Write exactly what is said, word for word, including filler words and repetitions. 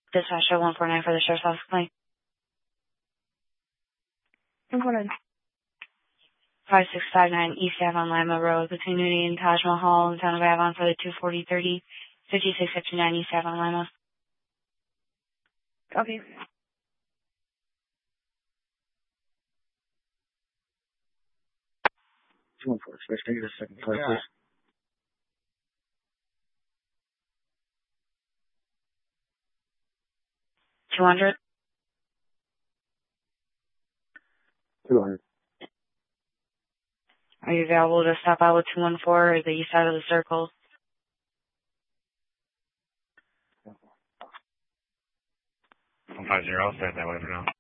Dispatcher one four nine for the Sheriff's Office claim. one four nine. five six five nine East Avon Lima Road between Nudie and Taj Mahal in the town of Avon for the two forty thirty, fifty-six fifty-nine East Avon Lima. Copy. two one four, Space Station, second car, please. two hundred. two hundred. Are you available to stop out with two one four or the east side of the circle? one five zero, I'll stay that way for now.